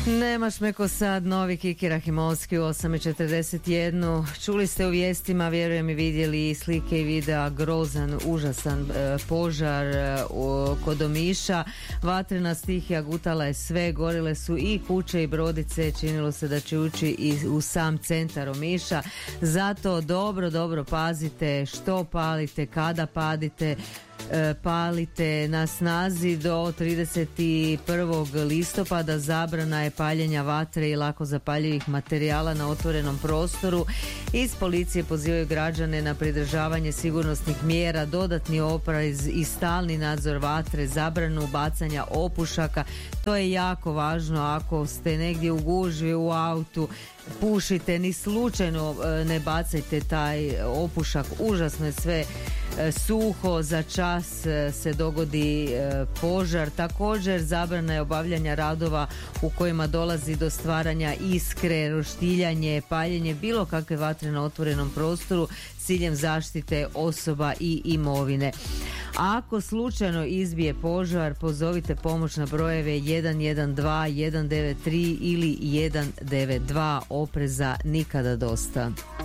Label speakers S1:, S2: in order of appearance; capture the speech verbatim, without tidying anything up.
S1: Nemaš me ko sad, novi Kiki Rahimovski u osam i četrdeset jedan. Čuli ste u vijestima, vjerujem i vidjeli i slike i videa, grozan, užasan e, požar e, u, kod Omiša. Vatrena stihija gutala je sve, gorile su i kuće i brodice, činilo se da će ući i u sam centar Omiša. Zato dobro, dobro pazite što palite, kada padite, palite. Na snazi do trideset prvog listopada zabrana je paljenja vatre i lako zapaljivih materijala na otvorenom prostoru. Iz policije pozivaju građane na pridržavanje sigurnosnih mjera, dodatni oprez i stalni nadzor vatre, zabranu bacanja opušaka. To je jako važno. Ako ste negdje u gužvi u autu, pušite, ni slučajno ne bacajte taj opušak. Užasno je sve suho, za čas se dogodi požar. Također zabrana je obavljanja radova u kojima dolazi do stvaranja iskre, roštiljanje, paljenje bilo kakve vatre na otvorenom prostoru s ciljem zaštite osoba i imovine. Ako slučajno izbije požar, pozovite pomoć na brojeve jedan jedan dva, jedan devet tri ili jedan devet dva. Opreza nikada dosta.